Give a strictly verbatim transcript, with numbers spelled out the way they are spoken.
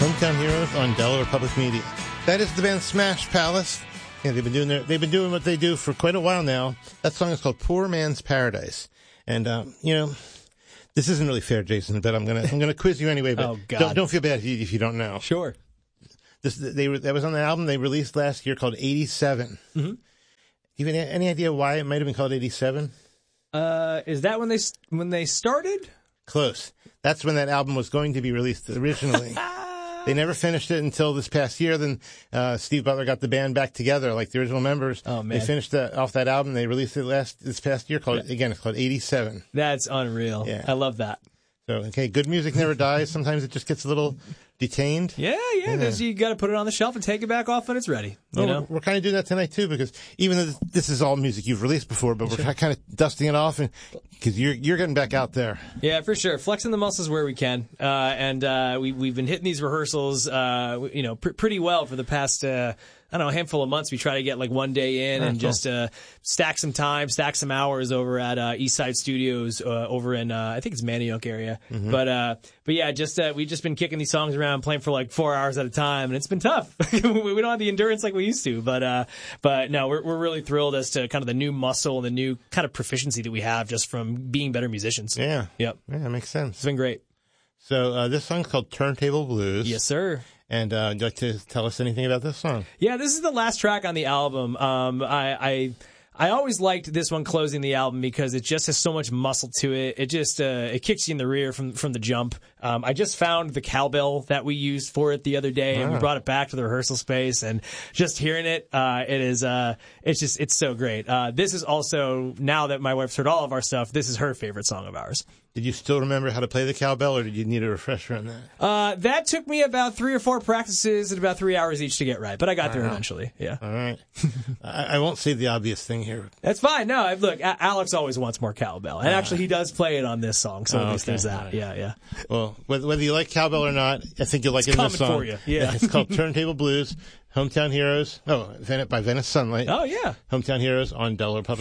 Hometown Heroes on Delaware Public Media. That is the band Smash Palace. Yeah, they've been doing their, they've been doing what they do for quite a while now. That song is called Poor Man's Paradise. And, um, you know, this isn't really fair, Jason, but I'm gonna I'm gonna quiz you anyway. But oh, God. Don't, don't feel bad if you, if you don't know. Sure. This they that was on the album they released last year called eighty-seven. Mm-hmm. Do you have any, any idea why it might have been called eighty-seven? Uh, is that when they when they started? Close. That's when that album was going to be released originally. They never finished it until this past year. Then uh, Steve Butler got the band back together, like the original members. Oh, man. They finished that, off that album. They released it last this past year. Called again, it's called eighty-seven. That's unreal. Yeah. I love that. So, okay, good music never dies. Sometimes it just gets a little detained. Yeah, yeah. yeah. You got to put it on the shelf and take it back off when it's ready. You well, know? We're, we're kind of doing that tonight, too, because even though this is all music you've released before, but we're sure. kind of dusting it off because you're you're getting back out there. Yeah, for sure. Flexing the muscles where we can. Uh, and uh, we, we've been hitting these rehearsals, uh, you know, pr- pretty well for the past... Uh, I don't know, a handful of months. We try to get like one day in and just uh, stack some time, stack some hours over at uh, Eastside Studios uh, over in uh, I think it's Manayunk area. Mm-hmm. But uh, but yeah, just uh, we've just been kicking these songs around, playing for like four hours at a time, and it's been tough. we don't have the endurance like we used to. But uh, but no, we're we're really thrilled as to kind of the new muscle and the new kind of proficiency that we have just from being better musicians. Yeah. Yep. Yeah, that makes sense. It's been great. So uh, this song's called Turntable Blues. Yes, sir. And uh, would you like to tell us anything about this song? Yeah, this is the last track on the album. Um, I, I I always liked this one closing the album because it just has so much muscle to it. It just uh, it kicks you in the rear from from the jump. Um, I just found the cowbell that we used for it the other day, wow. and we brought it back to the rehearsal space. And just hearing it, uh, it is uh, it's just it's so great. Uh, this is also, now that my wife's heard all of our stuff, this is her favorite song of ours. Did you still remember how to play the cowbell, or did you need a refresher on that? Uh, that took me about three or four practices and about three hours each to get right, but I got wow. there eventually. Yeah. All right. I, I won't say the obvious thing here. That's fine. No, I, look, a- Alex always wants more cowbell, and uh, actually he does play it on this song, so oh, at least okay. there's that. Right. Yeah, yeah. Well, whether, whether you like cowbell or not, I think you'll like it's it in this song. Coming for you. Yeah. It's called Turntable Blues, Hometown Heroes. Oh, by Venice Sunlight. Oh, yeah. Hometown Heroes on Delaware Public